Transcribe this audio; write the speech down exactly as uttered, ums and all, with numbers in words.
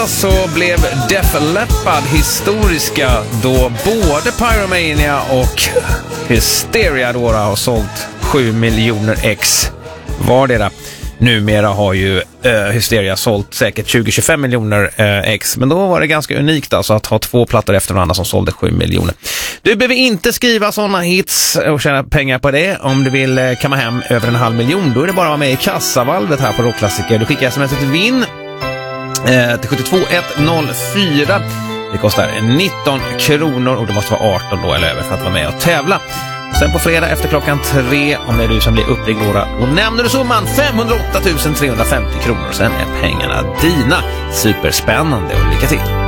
Så blev Def Leppard historiska då både Pyromania och Hysteria då har sålt sju miljoner ex vardera. Numera har ju eh, Hysteria sålt säkert tjugo till tjugofem miljoner eh, ex. Men då var det ganska unikt alltså att ha två plattor efter varandra som sålde sju miljoner. Du behöver inte skriva sådana hits och tjäna pengar på det. Om du vill eh, kamma hem över en halv miljon, då är det bara att vara med i kassavalvet här på Rockklassiker. Du skickar sms till vinn eh, till sjuttiotvå ett noll fyra. Det kostar nitton kronor och det måste vara arton då eller över för att vara med och tävla. Sen på fredag efter klockan tre, om det är du som blir uppringd några, och nämner du summan femhundraåtta tusen trehundrafemtio kronor. Sen är pengarna dina. Superspännande och lycka till!